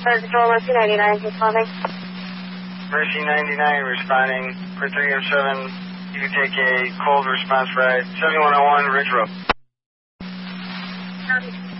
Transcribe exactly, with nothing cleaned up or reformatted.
Patrol Mercy ninety-nine, responding. Mercy ninety-nine responding for three oh seven. You can take a cold response ride, seventy-one oh one Ridge Road. Copy.